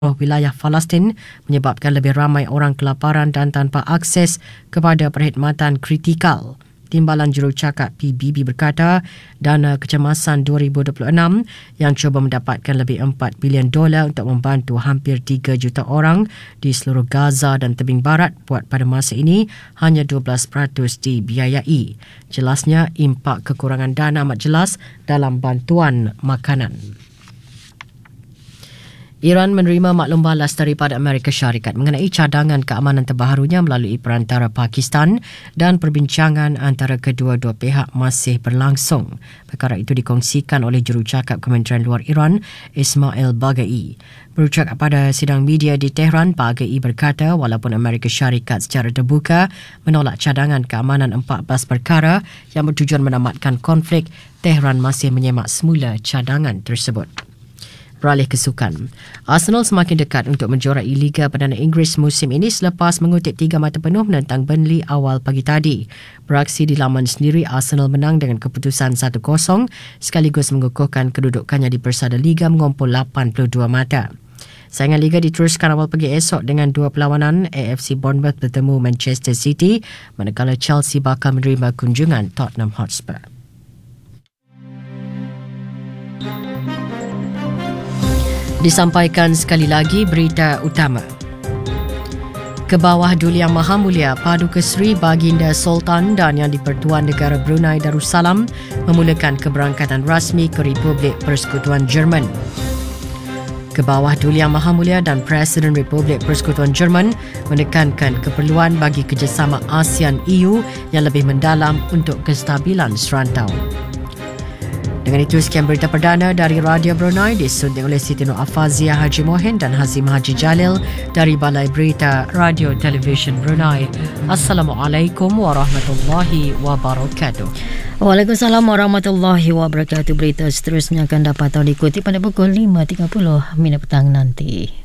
wilayah Palestin menyebabkan lebih ramai orang kelaparan dan tanpa akses kepada perkhidmatan kritikal. Timbalan jurucakap PBB berkata dana kecemasan 2026 yang cuba mendapatkan lebih $4 bilion untuk membantu hampir 3 juta orang di seluruh Gaza dan tebing barat buat pada masa ini hanya 12% dibiayai. Jelasnya impak kekurangan dana amat jelas dalam bantuan makanan. Iran menerima maklum balas daripada Amerika Syarikat mengenai cadangan keamanan terbarunya melalui perantara Pakistan dan perbincangan antara kedua-dua pihak masih berlangsung. Perkara itu dikongsikan oleh jurucakap Kementerian Luar Iran, Ismail Baghai. Berucap pada sidang media di Tehran, Baghai berkata walaupun Amerika Syarikat secara terbuka menolak cadangan keamanan 14 perkara yang bertujuan menamatkan konflik, Tehran masih menyemak semula cadangan tersebut. Beralih ke sukan. Arsenal semakin dekat untuk menjuarai Liga Perdana Inggeris musim ini selepas mengutip 3 mata penuh menentang Burnley awal pagi tadi. Beraksi di laman sendiri, Arsenal menang dengan keputusan 1-0 sekaligus mengukuhkan kedudukannya di Persada Liga mengumpul 82 mata. Saingan Liga diteruskan awal pagi esok dengan 2 perlawanan. AFC Bournemouth bertemu Manchester City manakala Chelsea bakal menerima kunjungan Tottenham Hotspur. Disampaikan sekali lagi berita utama. Kebawah Duli Yang Maha Mulia Paduka Seri Baginda Sultan dan Yang di-Pertuan Negara Brunei Darussalam memulakan keberangkatan rasmi ke Republik Persekutuan Jerman. Kebawah Duli Yang Maha Mulia dan Presiden Republik Persekutuan Jerman menekankan keperluan bagi kerjasama ASEAN-EU yang lebih mendalam untuk kestabilan serantau. Dengan itu, sekian berita perdana dari Radio Brunei disunting oleh Siti Nur Afazia Haji Mohin dan Hazim Haji Jalil dari Balai Berita Radio Television Brunei. Assalamualaikum warahmatullahi wabarakatuh. Waalaikumsalam warahmatullahi wabarakatuh. Berita seterusnya akan dapat diikuti pada pukul 5.30 minit petang nanti.